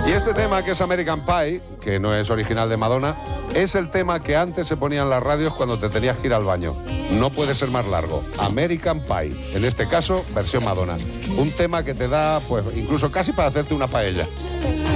Y este tema, que es American Pie, que no es original de Madonna, es el tema que antes se ponía en las radios cuando te tenías que ir al baño. No puede ser más largo. American Pie, en este caso, versión Madonna. Un tema que te da, pues, incluso casi para hacerte una paella.